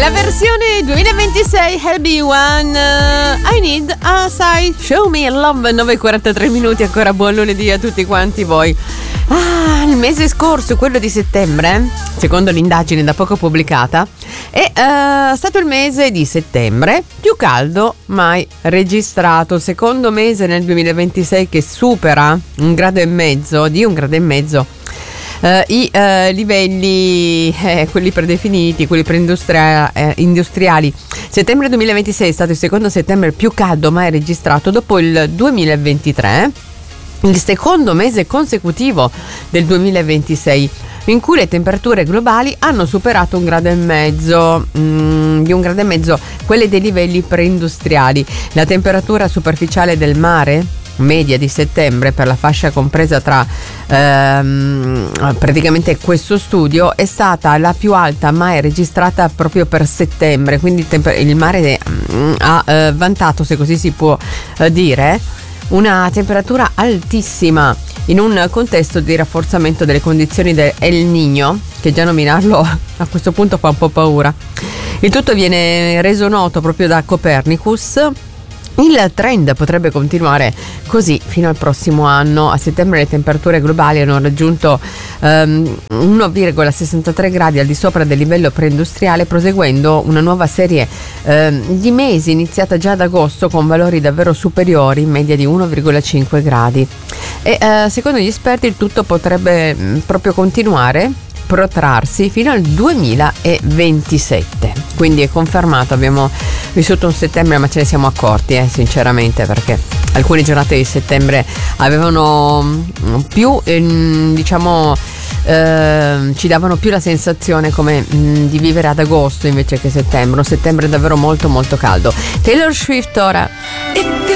La versione 2026 Helby One, I Need a Sign, Show Me Love, 9:43 minuti, ancora buon lunedì a tutti quanti voi. Il mese scorso, quello di settembre, secondo l'indagine da poco pubblicata, è stato il mese di settembre più caldo mai registrato, il secondo mese nel 2026 che supera un grado e mezzo i livelli, quelli predefiniti, quelli industriali. Settembre 2026 è stato il secondo settembre più caldo mai registrato dopo il 2023, il secondo mese consecutivo del 2026 in cui le temperature globali hanno superato di un grado e mezzo quelle dei livelli preindustriali. La temperatura superficiale del mare media di settembre per la fascia compresa tra praticamente questo studio è stata la più alta mai registrata proprio per settembre, quindi il mare ha vantato, se così si può dire, una temperatura altissima in un contesto di rafforzamento delle condizioni del El Niño, che già nominarlo a questo punto fa un po' paura. Il tutto viene reso noto proprio da Copernicus. Il trend potrebbe continuare così fino al prossimo anno. A settembre le temperature globali hanno raggiunto 1,63 gradi al di sopra del livello preindustriale, proseguendo una nuova serie di mesi iniziata già ad agosto con valori davvero superiori, in media di 1,5 gradi. E secondo gli esperti il tutto potrebbe proprio continuare, protrarsi fino al 2027. Quindi è confermato, abbiamo vissuto un settembre, ma ce ne siamo accorti sinceramente, perché alcune giornate di settembre avevano più ci davano più la sensazione come di vivere ad agosto invece che settembre. Un settembre davvero molto molto caldo. Taylor Swift ora.